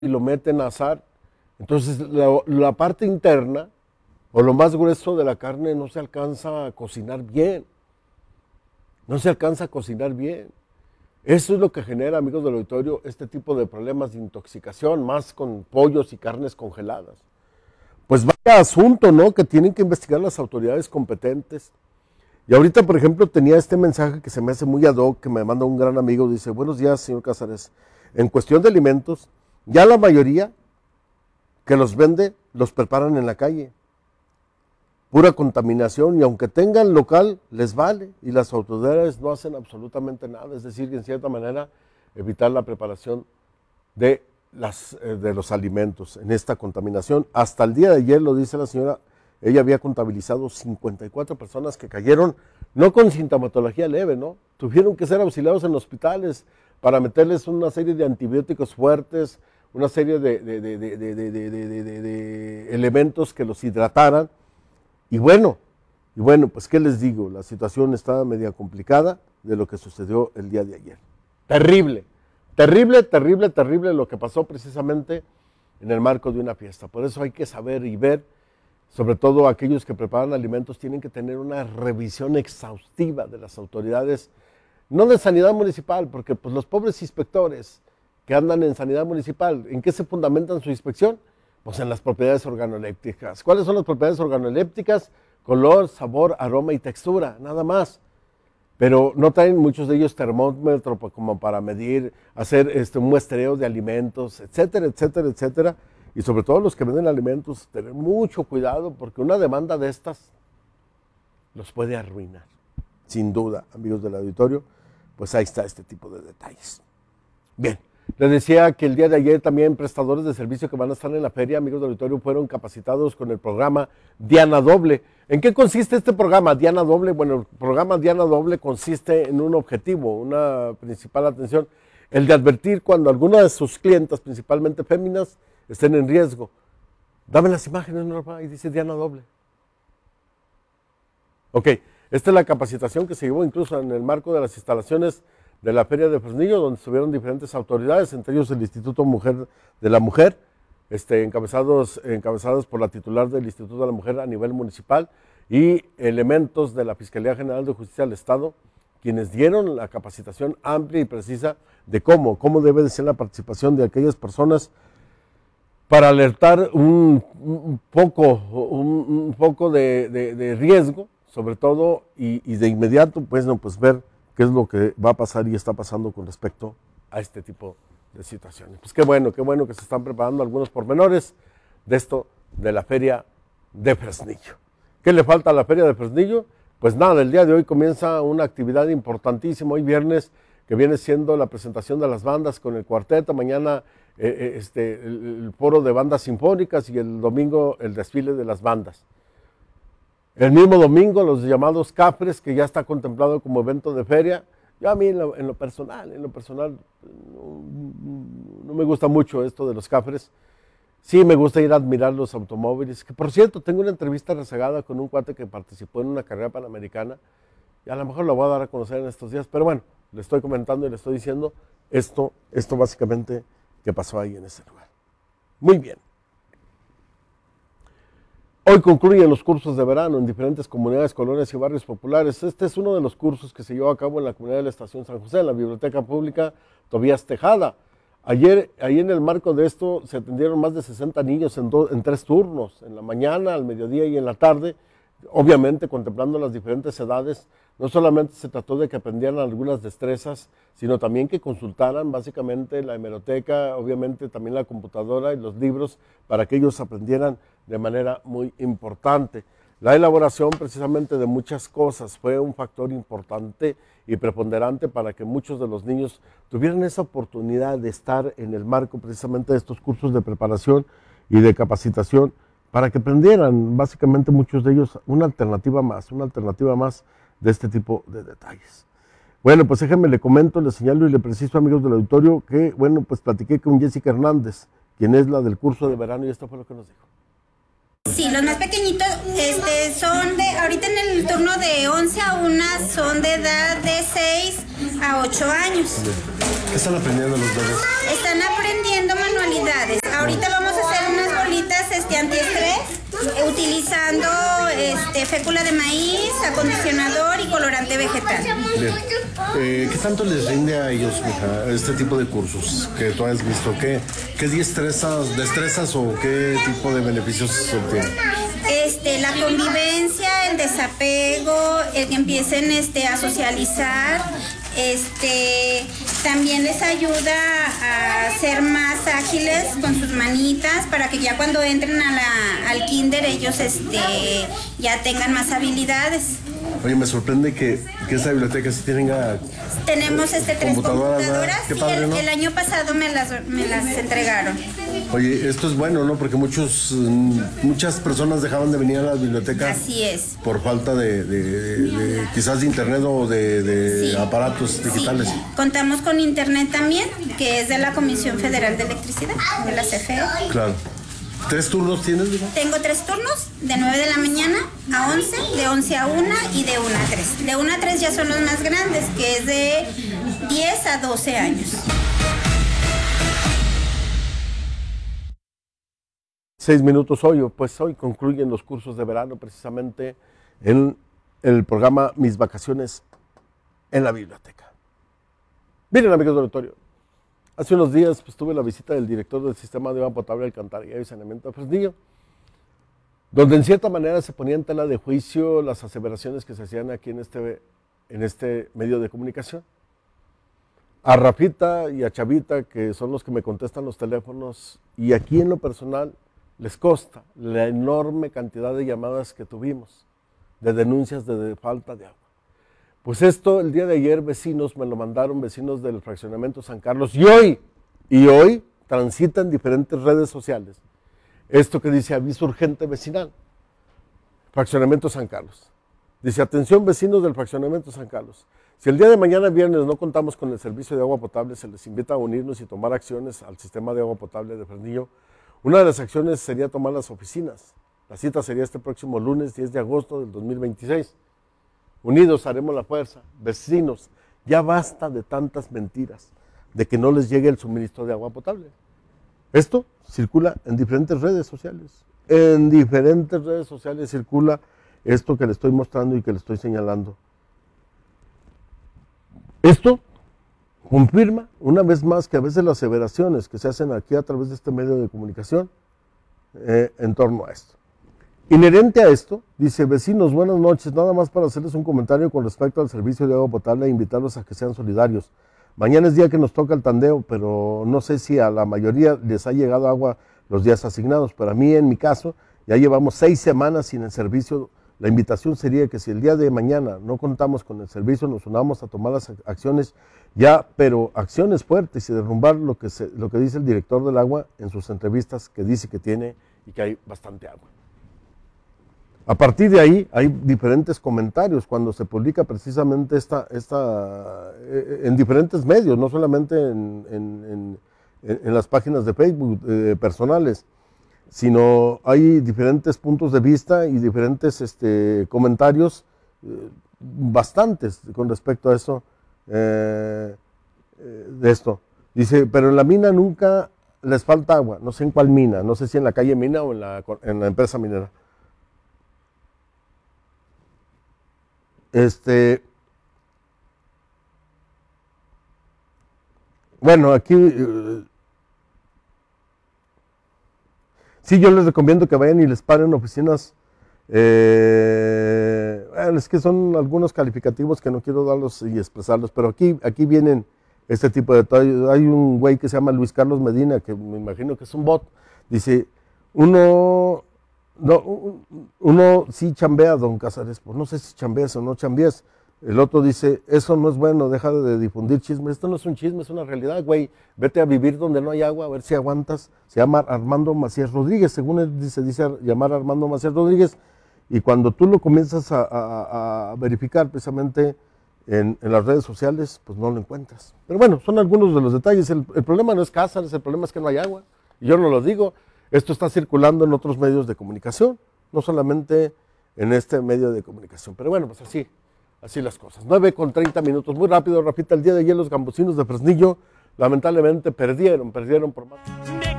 y lo meten a asar. Entonces la parte interna o lo más grueso de la carne no se alcanza a cocinar bien. No se alcanza a cocinar bien. Eso es lo que genera, amigos del auditorio, este tipo de problemas de intoxicación, más con pollos y carnes congeladas. Pues vaya asunto, ¿no?, que tienen que investigar las autoridades competentes. Y ahorita, por ejemplo, tenía este mensaje que se me hace muy ad hoc, que me manda un gran amigo, dice: buenos días, señor Casares. En cuestión de alimentos, ya la mayoría que los vende, los preparan en la calle. Pura contaminación, y aunque tengan local, les vale, y las autoridades no hacen absolutamente nada. Es decir, que en cierta manera evitar la preparación de los alimentos en esta contaminación. Hasta el día de ayer, lo dice la señora, ella había contabilizado 54 personas que cayeron, no con sintomatología leve, ¿no? Tuvieron que ser auxiliados en hospitales para meterles una serie de antibióticos fuertes, una serie de elementos que los hidrataran. Y bueno, pues qué les digo, la situación está media complicada de lo que sucedió el día de ayer. Terrible, terrible, terrible, terrible lo que pasó precisamente en el marco de una fiesta. Por eso hay que saber y ver, sobre todo aquellos que preparan alimentos, tienen que tener una revisión exhaustiva de las autoridades, no de sanidad municipal, porque pues los pobres inspectores que andan en sanidad municipal, ¿en qué se fundamentan su inspección? Pues en las propiedades organolépticas. ¿Cuáles son las propiedades organolépticas? Color, sabor, aroma y textura, nada más. Pero no traen muchos de ellos termómetro como para medir, hacer un muestreo de alimentos, etcétera, etcétera, etcétera. Y sobre todo los que venden alimentos, tener mucho cuidado, porque una demanda de estas los puede arruinar. Sin duda, amigos del auditorio, pues ahí está este tipo de detalles. Bien. Les decía que el día de ayer también prestadores de servicio que van a estar en la feria, amigos del auditorio, fueron capacitados con el programa Diana Doble. ¿En qué consiste este programa Diana Doble? Bueno, el programa Diana Doble consiste en un objetivo, una principal atención, el de advertir cuando alguna de sus clientas, principalmente féminas, estén en riesgo. Dame las imágenes, Norma, y dice Diana Doble. Ok, esta es la capacitación que se llevó incluso en el marco de las instalaciones de la Feria de Fresnillo, donde estuvieron diferentes autoridades, entre ellos el Instituto de la Mujer, encabezados por la titular del Instituto de la Mujer a nivel municipal, y elementos de la Fiscalía General de Justicia del Estado, quienes dieron la capacitación amplia y precisa de cómo debe de ser la participación de aquellas personas para alertar un poco de riesgo, sobre todo, y de inmediato, pues ver qué es lo que va a pasar y está pasando con respecto a este tipo de situaciones. Pues qué bueno que se están preparando algunos pormenores de esto de la Feria de Fresnillo. ¿Qué le falta a la Feria de Fresnillo? Pues nada, el día de hoy comienza una actividad importantísima, hoy viernes, que viene siendo la presentación de las bandas con el cuarteto, mañana el foro de bandas sinfónicas y el domingo el desfile de las bandas. El mismo domingo, los llamados cafres, que ya está contemplado como evento de feria. Yo a mí en lo personal, no me gusta mucho esto de los cafres. Sí me gusta ir a admirar los automóviles, que por cierto, tengo una entrevista rezagada con un cuate que participó en una carrera panamericana, y a lo mejor lo voy a dar a conocer en estos días, pero bueno, le estoy comentando y le estoy diciendo esto básicamente que pasó ahí en ese lugar. Muy bien. Hoy concluyen los cursos de verano en diferentes comunidades, colonias y barrios populares. Este es uno de los cursos que se llevó a cabo en la comunidad de la Estación San José, en la Biblioteca Pública Tobías Tejada. Ayer, ahí en el marco de esto, se atendieron más de 60 niños en 3 turnos, en la mañana, al mediodía y en la tarde, obviamente contemplando las diferentes edades. No solamente se trató de que aprendieran algunas destrezas, sino también que consultaran básicamente la hemeroteca, obviamente también la computadora y los libros, para que ellos aprendieran de manera muy importante. La elaboración precisamente de muchas cosas fue un factor importante y preponderante para que muchos de los niños tuvieran esa oportunidad de estar en el marco precisamente de estos cursos de preparación y de capacitación, para que aprendieran básicamente muchos de ellos una alternativa más de este tipo de detalles. Bueno, pues déjenme le comento, le señalo y le preciso, amigos del auditorio, que bueno, pues platiqué con Jessica Hernández, quien es la del curso de verano, y esto fue lo que nos dijo. Sí, los más pequeñitos son de, ahorita en el turno de 11 a 1, son de edad de 6 a 8 años. ¿Qué están aprendiendo los bebés? Están aprendiendo manualidades actividades. Ahorita vamos a hacer unas bolitas antiestrés utilizando fécula de maíz, acondicionador y colorante vegetal. Bien. ¿Qué tanto les rinde a ellos, mija, este tipo de cursos que tú has visto? ¿Qué destrezas o qué tipo de beneficios se obtienen? La convivencia, el desapego, el que empiecen a socializar, también les ayuda a ser más ágiles con sus manitas para que ya cuando entren al kinder ellos ya tengan más habilidades. Oye, me sorprende que esta biblioteca sí tenga... Tenemos 3 computadoras. Qué padre, ¿no? El año pasado me las entregaron. Oye, esto es bueno, ¿no? Porque muchas personas dejaban de venir a la biblioteca. Así es. Por falta de quizás de internet o de Sí. aparatos digitales. Sí. Contamos con internet también, que es de la Comisión Federal de Electricidad, de la CFE. Claro. ¿3 turnos tienes, mija? Tengo 3 turnos, de 9 de la mañana a 11, de 11 a 1 y de 1 a 3. De 1 a 3 ya son los más grandes, que es de 10 a 12 años. 6 minutos hoy, pues hoy concluyen los cursos de verano precisamente en el programa Mis Vacaciones en la Biblioteca. Miren, amigos del auditorio, hace unos días pues, tuve la visita del director del Sistema de Agua Potable, Alcantarillado y Saneamiento de Fresnillo, donde en cierta manera se ponía en tela de juicio las aseveraciones que se hacían aquí en este medio de comunicación. A Rafita y a Chavita, que son los que me contestan los teléfonos, y aquí en lo personal les consta la enorme cantidad de llamadas que tuvimos, de denuncias de falta de agua. Pues esto, el día de ayer, vecinos me lo mandaron, vecinos del fraccionamiento San Carlos, y hoy transita en diferentes redes sociales. Esto que dice aviso urgente vecinal, fraccionamiento San Carlos. Dice, atención vecinos del fraccionamiento San Carlos. Si el día de mañana viernes no contamos con el servicio de agua potable, se les invita a unirnos y tomar acciones al sistema de agua potable de Fresnillo. Una de las acciones sería tomar las oficinas. La cita sería este próximo lunes 10 de agosto del 2026. Unidos haremos la fuerza. Vecinos, ya basta de tantas mentiras, de que no les llegue el suministro de agua potable. Esto circula en diferentes redes sociales. En diferentes redes sociales circula esto que le estoy mostrando y que le estoy señalando. Esto confirma una vez más que a veces las aseveraciones que se hacen aquí a través de este medio de comunicación en torno a esto. Inherente a esto, dice, vecinos, buenas noches, nada más para hacerles un comentario con respecto al servicio de agua potable e invitarlos a que sean solidarios. Mañana es día que nos toca el tandeo, pero no sé si a la mayoría les ha llegado agua los días asignados, pero a mí, en mi caso, ya llevamos 6 semanas sin el servicio. La invitación sería que si el día de mañana no contamos con el servicio, nos unamos a tomar las acciones ya, pero acciones fuertes y derrumbar lo que dice el director del agua en sus entrevistas, que dice que tiene y que hay bastante agua. A partir de ahí hay diferentes comentarios cuando se publica precisamente en diferentes medios, no solamente en las páginas de Facebook personales, sino hay diferentes puntos de vista y diferentes comentarios, bastantes con respecto a eso, de esto. Dice, pero en la mina nunca les falta agua, no sé en cuál mina, no sé si en la calle mina o en la empresa minera. Bueno, aquí sí, yo les recomiendo que vayan y les paren oficinas. Es que son algunos calificativos que no quiero darlos y expresarlos, pero aquí vienen este tipo de detalles. Hay un güey que se llama Luis Carlos Medina, que me imagino que es un bot. Dice, uno sí chambea, don Cázares, pues no sé si chambeas o no chambeas. El otro dice, eso no es bueno, deja de difundir chismes. Esto no es un chisme, es una realidad, güey. Vete a vivir donde no hay agua, a ver si aguantas. Se llama Armando Macías Rodríguez, según él dice llamar Armando Macías Rodríguez. Y cuando tú lo comienzas a verificar precisamente en las redes sociales, pues no lo encuentras. Pero bueno, son algunos de los detalles. El problema no es Cázares, el problema es que no hay agua. Y yo no lo digo. Esto está circulando en otros medios de comunicación, no solamente en este medio de comunicación. Pero bueno, pues así las cosas. 9:30, muy rápido, Rafita. El día de ayer los gambusinos de Fresnillo lamentablemente perdieron por más.